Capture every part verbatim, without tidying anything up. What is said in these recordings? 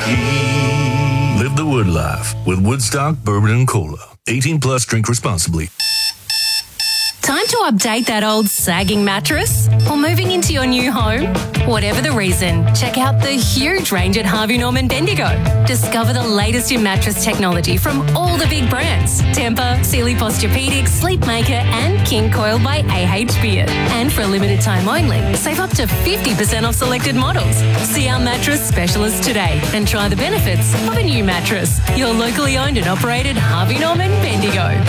Live the Wood life with Woodstock Bourbon and Cola. eighteen plus, drink responsibly. Time to update that old sagging mattress? Or moving into your new home? Whatever the reason, check out the huge range at Harvey Norman Bendigo. Discover the latest in mattress technology from all the big brands. Tempur, Sealy Posturepedic, Sleepmaker and King Coil by A H Beard. And for a limited time only, save up to fifty percent off selected models. See our mattress specialist today and try the benefits of a new mattress. Your locally owned and operated Harvey Norman Bendigo.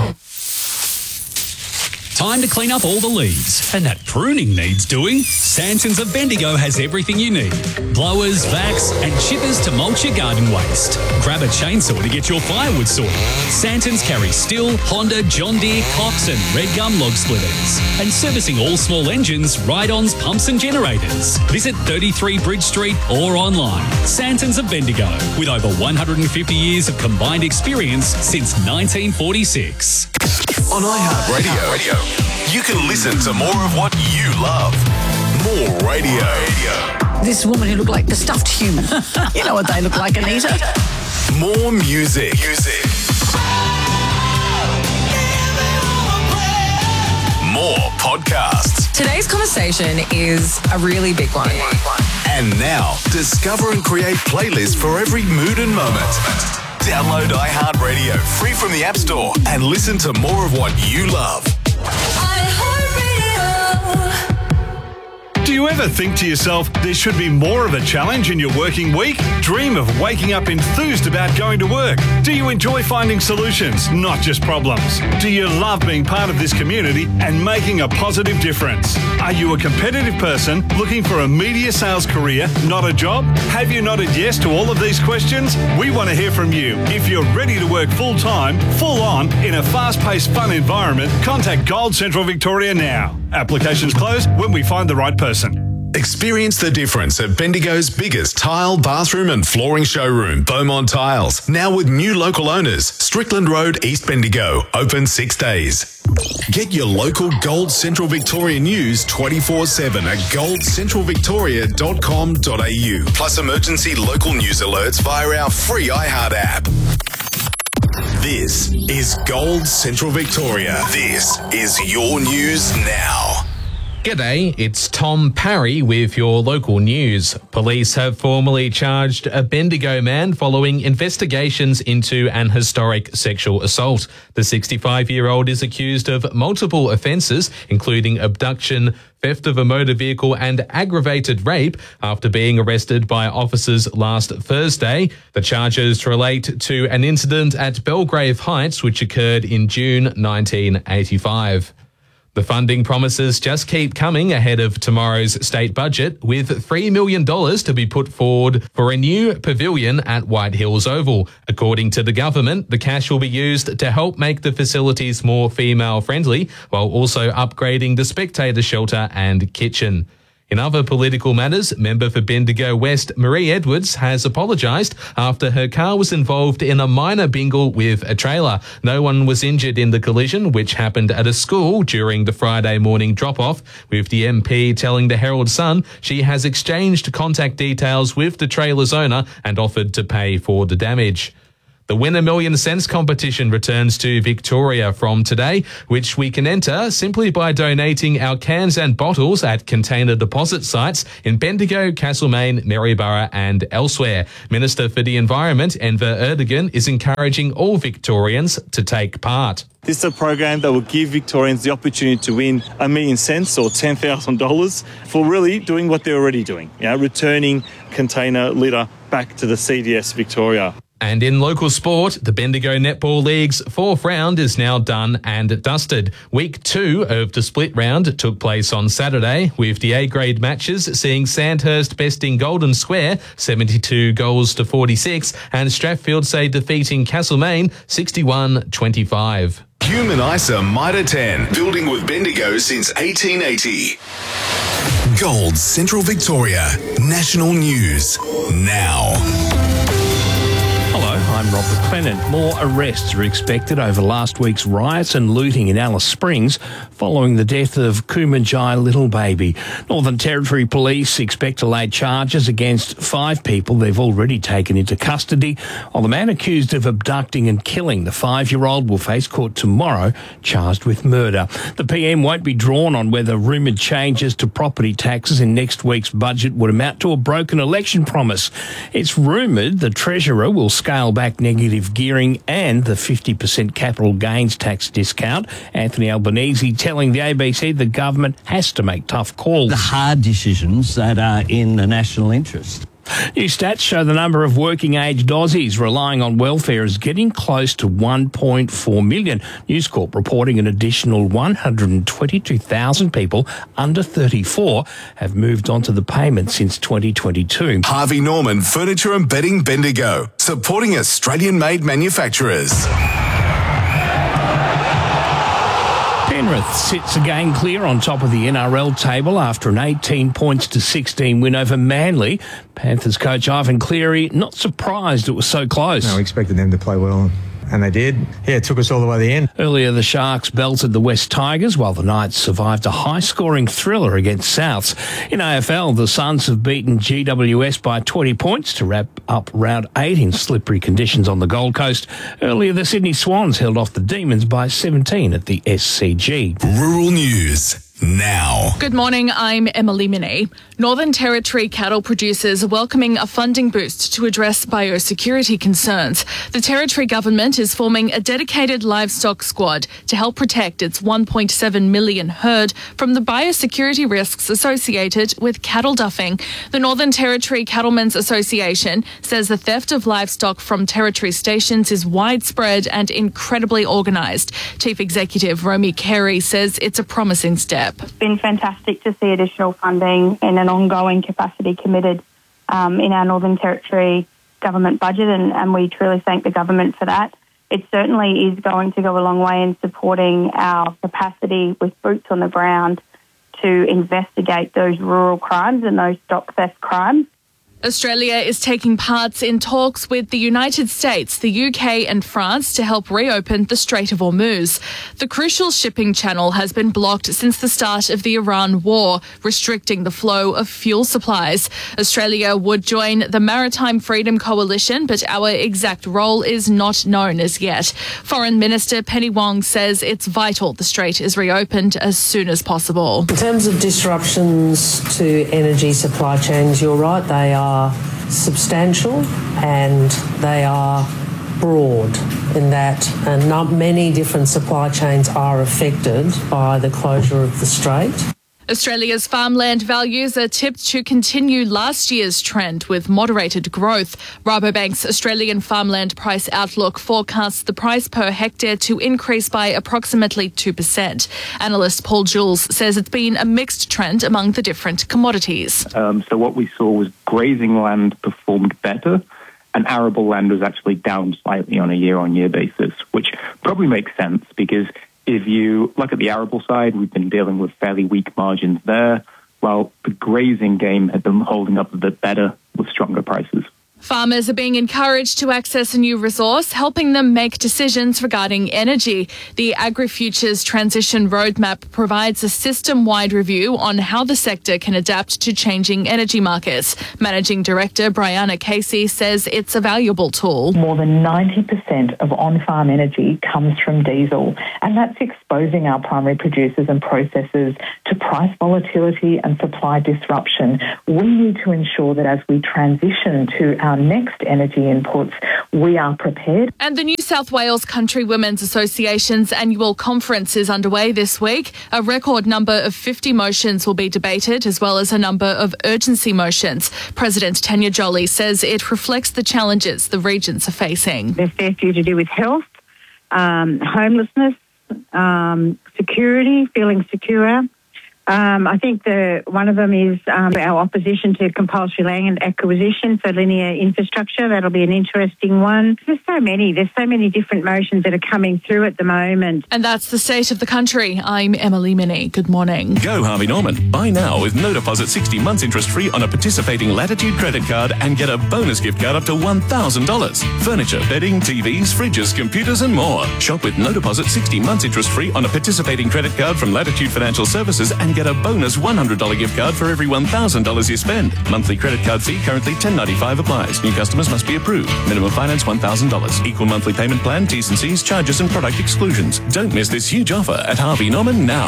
Time to clean up all the leaves. And that pruning needs doing. Santons of Bendigo has everything you need. Blowers, vacs and chippers to mulch your garden waste. Grab a chainsaw to get your firewood sorted. Santons carry Stihl, Honda, John Deere, Cox and Red Gum log splitters. And servicing all small engines, ride-ons, pumps and generators. Visit thirty-three Bridge Street or online. Santons of Bendigo. With over one hundred fifty years of combined experience since nineteen forty-six. On iHeartRadio, Radio, you can listen to more of what you love. More radio. This woman who looked like the stuffed human. You know what they look like, Anita. More music. Music. More podcasts. Today's conversation is a really big one. And now, discover and create playlists for every mood and moment. Download iHeartRadio free from the App Store and listen to more of what you love. Do you ever think to yourself, there should be more of a challenge in your working week? Dream of waking up enthused about going to work? Do you enjoy finding solutions, not just problems? Do you love being part of this community and making a positive difference? Are you a competitive person looking for a media sales career, not a job? Have you nodded yes to all of these questions? We want to hear from you. If you're ready to work full-time, full-on, in a fast-paced, fun environment, contact Gold Central Victoria now. Applications close when we find the right person. Experience the difference at Bendigo's biggest tile, bathroom and flooring showroom, Beaumont Tiles. Now with new local owners, Strickland Road, East Bendigo. Open six days. Get your local Gold Central Victoria news twenty-four seven at gold central victoria dot com dot a u. Plus emergency local news alerts via our free iHeart app. This is Gold Central Victoria. This is your news now. G'day, it's Tom Parry with your local news. Police have formally charged a Bendigo man following investigations into an historic sexual assault. The sixty-five-year-old is accused of multiple offences, including abduction, theft of a motor vehicle and aggravated rape after being arrested by officers last Thursday. The charges relate to an incident at Belgrave Heights which occurred in June nineteen eighty-five. The funding promises just keep coming ahead of tomorrow's state budget, with three million dollars to be put forward for a new pavilion at White Hills Oval. According to the government, the cash will be used to help make the facilities more female-friendly, while also upgrading the spectator shelter and kitchen. In other political matters, member for Bendigo West, Marie Edwards, has apologised after her car was involved in a minor bingle with a trailer. No one was injured in the collision, which happened at a school during the Friday morning drop-off, with the M P telling the Herald Sun she has exchanged contact details with the trailer's owner and offered to pay for the damage. The Win a Million Cents competition returns to Victoria from today, which we can enter simply by donating our cans and bottles at container deposit sites in Bendigo, Castlemaine, Maryborough and elsewhere. Minister for the Environment, Enver Erdogan, is encouraging all Victorians to take part. This is a program that will give Victorians the opportunity to win a million cents or ten thousand dollars for really doing what they're already doing, you know, returning container litter back to the C D S Victoria. And in local sport, the Bendigo Netball League's fourth round is now done and dusted. Week two of the split round took place on Saturday, with the A-grade matches seeing Sandhurst besting Golden Square seventy-two goals to forty-six and Strathfield say defeating Castlemaine sixty-one twenty-five. Hume and Isa Mitre ten, building with Bendigo since eighteen eighty. Gold Central Victoria, national news now. Hello, I'm of the Clennon. More arrests are expected over last week's riots and looting in Alice Springs following the death of Kumanjai Little Baby. Northern Territory Police expect to lay charges against five people they've already taken into custody, while the man accused of abducting and killing the five-year-old will face court tomorrow, charged with murder. The P M won't be drawn on whether rumoured changes to property taxes in next week's budget would amount to a broken election promise. It's rumoured the Treasurer will scale back negative gearing and the fifty percent capital gains tax discount. Anthony Albanese telling the A B C the government has to make tough calls. The hard decisions that are in the national interest. New stats show the number of working-aged Aussies relying on welfare is getting close to one point four million. News Corp reporting an additional one hundred twenty-two thousand people under thirty-four have moved onto the payment since twenty twenty-two. Harvey Norman Furniture and Bedding Bendigo, supporting Australian-made manufacturers. Penrith sits again clear on top of the N R L table after an eighteen points to sixteen win over Manly. Panthers coach Ivan Cleary not surprised it was so close. No, we expected them to play well, and they did. Yeah, it took us all the way to the end. Earlier, the Sharks belted the West Tigers, while the Knights survived a high-scoring thriller against Souths. In A F L, the Suns have beaten G W S by twenty points to wrap up round eight in slippery conditions on the Gold Coast. Earlier, the Sydney Swans held off the Demons by seventeen at the S C G. Rural News now. Good morning, I'm Emily Minney. Northern Territory cattle producers are welcoming a funding boost to address biosecurity concerns. The Territory government is forming a dedicated livestock squad to help protect its one point seven million herd from the biosecurity risks associated with cattle duffing. The Northern Territory Cattlemen's Association says the theft of livestock from Territory stations is widespread and incredibly organised. Chief Executive Romy Carey says it's a promising step. It's been fantastic to see additional funding and an ongoing capacity committed um, in our Northern Territory government budget, and, and we truly thank the government for that. It certainly is going to go a long way in supporting our capacity with boots on the ground to investigate those rural crimes and those stock theft crimes. Australia is taking part in talks with the United States, the U K and France to help reopen the Strait of Hormuz. The crucial shipping channel has been blocked since the start of the Iran war, restricting the flow of fuel supplies. Australia would join the Maritime Freedom Coalition, but our exact role is not known as yet. Foreign Minister Penny Wong says it's vital the strait is reopened as soon as possible. In terms of disruptions to energy supply chains, you're right, they are are substantial and they are broad in that uh, not many different supply chains are affected by the closure of the strait. Australia's farmland values are tipped to continue last year's trend with moderated growth. Rabobank's Australian farmland price outlook forecasts the price per hectare to increase by approximately two percent. Analyst Paul Jules says it's been a mixed trend among the different commodities. Um, so what we saw was grazing land performed better, and arable land was actually down slightly on a year-on-year basis, which probably makes sense because if you look at the arable side, we've been dealing with fairly weak margins there, while the grazing game had been holding up a bit better with stronger prices. Farmers are being encouraged to access a new resource, helping them make decisions regarding energy. The AgriFutures Transition Roadmap provides a system-wide review on how the sector can adapt to changing energy markets. Managing Director Brianna Casey says it's a valuable tool. More than ninety percent of on-farm energy comes from diesel, and that's exposing our primary producers and processors to price volatility and supply disruption. We need to ensure that as we transition to our Our next energy inputs, we are prepared. And the New South Wales Country Women's Association's annual conference is underway this week. A record number of fifty motions will be debated, as well as a number of urgency motions. President Tanya Joly says it reflects the challenges the regions are facing. There's fair few to do with health, um, homelessness, um, security, feeling secure, Um, I think the one of them is um, our opposition to compulsory land acquisition for linear infrastructure. That'll be an interesting one. There's so many. There's so many different motions that are coming through at the moment. And that's the state of the country. I'm Emily Minnie. Good morning. Go Harvey Norman. Buy now with no deposit, sixty months interest-free on a participating Latitude credit card and get a bonus gift card up to one thousand dollars. Furniture, bedding, T Vs, fridges, computers and more. Shop with no deposit, sixty months interest-free on a participating credit card from Latitude Financial Services and get a bonus one hundred dollars gift card for every one thousand dollars you spend. Monthly credit card fee currently ten dollars ninety-five applies. New customers must be approved. Minimum finance one thousand dollars. Equal monthly payment plan, T's and C's, charges and product exclusions. Don't miss this huge offer at Harvey Norman now.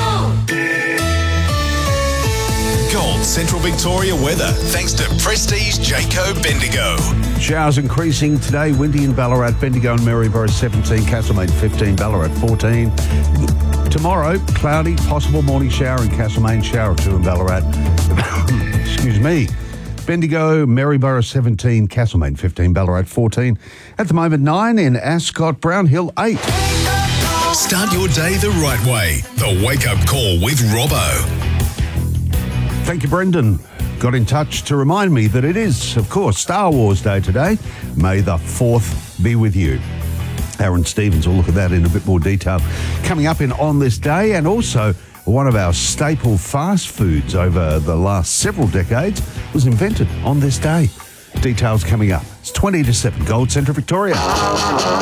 Gold Central Victoria weather, thanks to Prestige Jayco Bendigo. Showers increasing today, windy in Ballarat, Bendigo and Maryborough seventeen, Castlemaine fifteen, Ballarat fourteen. Tomorrow, cloudy, possible morning shower in Castlemaine, shower or two in Ballarat. Excuse me. Bendigo, Maryborough seventeen, Castlemaine fifteen, Ballarat fourteen. At the moment, nine in Ascot, Brown Hill eight. Start your day the right way. The Wake Up Call with Robbo. Thank you, Brendan. Got in touch to remind me that it is, of course, Star Wars Day today. May the fourth be with you. Aaron Stevens will look at that in a bit more detail coming up in On This Day, and also one of our staple fast foods over the last several decades was invented on this day. Details coming up. It's twenty to seven, Gold Central Victoria.